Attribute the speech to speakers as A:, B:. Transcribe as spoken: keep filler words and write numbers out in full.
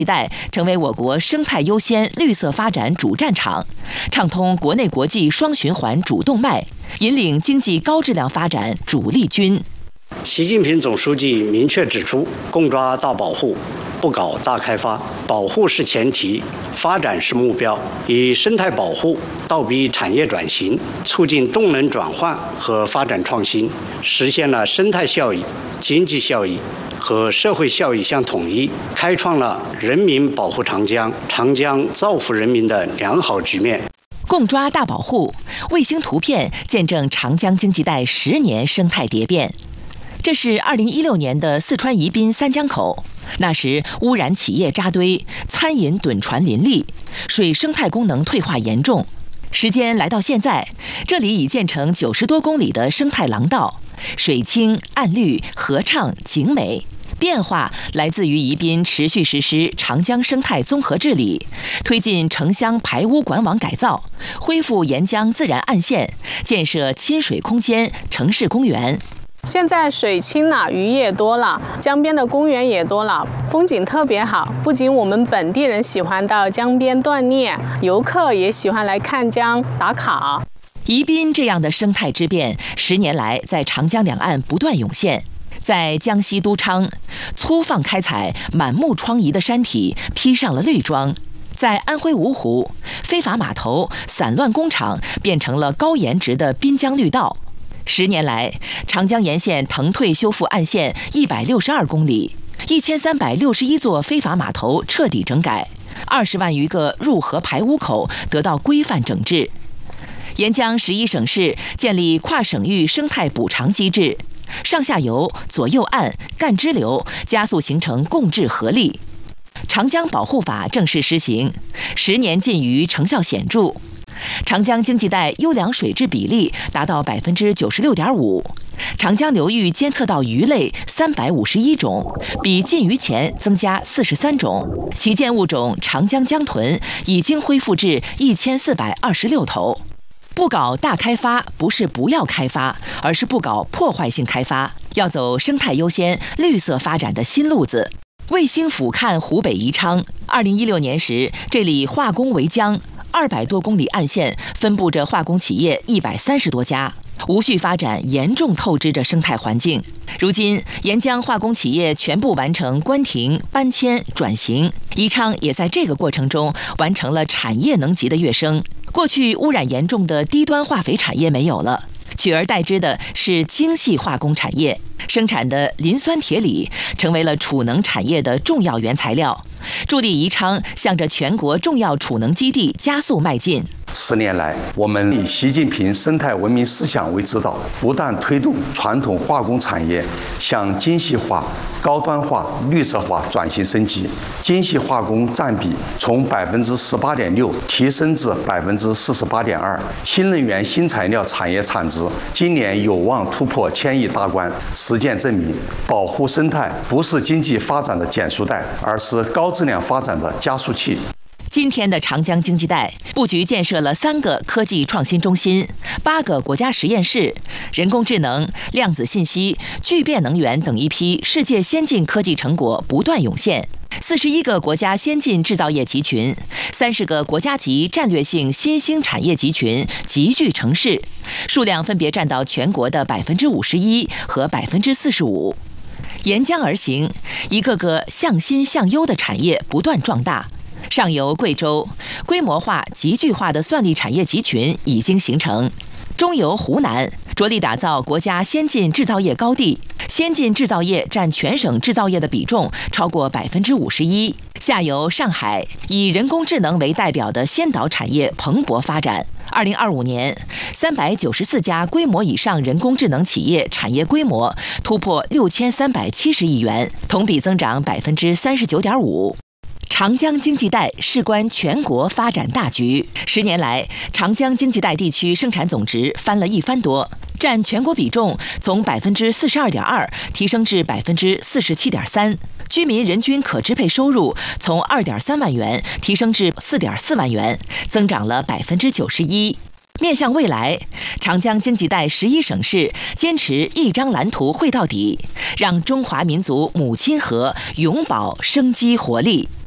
A: 一带成为我国生态优先、绿色发展主战场，畅通国内国际双循环主动脉，引领经济高质量发展主力军。
B: 习近平总书记明确指出，共抓大保护，不搞大开发，保护是前提，发展是目标，以生态保护倒逼产业转型，促进动能转换和发展创新，实现了生态效益、经济效益和社会效益相统一，开创了人民保护长江、长江造福人民的良好局面。
A: 共抓大保护，卫星图片见证长江经济带十年生态蝶变。这是二零一六年的四川宜宾三江口，那时污染企业扎堆，餐饮趸船林立，水生态功能退化严重。时间来到现在，这里已建成九十多公里的生态廊道，水清岸绿，河畅景美。变化来自于宜宾持续实施长江生态综合治理，推进城乡排污管网改造，恢复沿江自然岸线，建设亲水空间、城市公园。
C: 现在水清了，鱼也多了，江边的公园也多了，风景特别好。不仅我们本地人喜欢到江边锻炼，游客也喜欢来看江打卡。
A: 宜宾这样的生态之变，十年来在长江两岸不断涌现。在江西都昌，粗放开采、满目疮痍的山体披上了绿装；在安徽芜湖，非法码头、散乱工厂变成了高颜值的滨江绿道。十年来，长江沿线腾退修复岸线一百六十二公里，一千三百六十一座非法码头彻底整改，二十万余个入河排污口得到规范整治。沿江十一省市建立跨省域生态补偿机制，上下游、左右岸、干支流加速形成共治合力。长江保护法正式施行，十年禁渔成效显著。长江经济带优良水质比例达到百分之九十六点五，长江流域监测到鱼类三百五十一种，比禁渔前增加四十三种。旗舰物种长江江豚已经恢复至一千四百二十六头。不搞大开发不是不要开发，而是不搞破坏性开发，要走生态优先、绿色发展的新路子。卫星俯瞰湖北宜昌，二零一六年时，这里化工为浆，二百多公里岸线分布着化工企业一百三十多家，无序发展严重透支着生态环境。如今，沿江化工企业全部完成关停、搬迁、转型，宜昌也在这个过程中完成了产业能级的跃升。过去污染严重的低端化肥产业没有了，取而代之的是精细化工产业，生产的磷酸铁锂成为了储能产业的重要原材料，助力宜昌向着全国重要储能基地加速迈进。
D: 十年来，我们以习近平生态文明思想为指导，不断推动传统化工产业向精细化、高端化、绿色化转型升级。精细化工占比从百分之十八点六提升至百分之四十八点二。新能源、新材料产业产值今年有望突破千亿大关。实践证明，保护生态不是经济发展的减速带，而是高质量发展的加速器。
A: 今天的长江经济带布局建设了三个科技创新中心、八个国家实验室，人工智能、量子信息、聚变能源等一批世界先进科技成果不断涌现。四十一个国家先进制造业集群，三十个国家级战略性新兴产业集群集聚成市，数量分别占到全国的百分之五十一和百分之四十五。沿江而行，一个个向新向优的产业不断壮大。上游贵州，规模化、集聚化的算力产业集群已经形成；中游湖南，着力打造国家先进制造业高地，先进制造业占全省制造业的比重超过百分之五十一。下游上海，以人工智能为代表的先导产业蓬勃发展。二零二五年，三百九十四家规模以上人工智能企业产业规模突破六千三百七十亿元，同比增长百分之三十九点五。长江经济带事关全国发展大局。十年来，长江经济带地区生产总值翻了一番多，占全国比重从百分之四十二点二提升至百分之四十七点三，居民人均可支配收入从二点三万元提升至四点四万元，增长了百分之九十一。面向未来，长江经济带十一省市坚持一张蓝图绘到底，让中华民族母亲河永葆生机活力。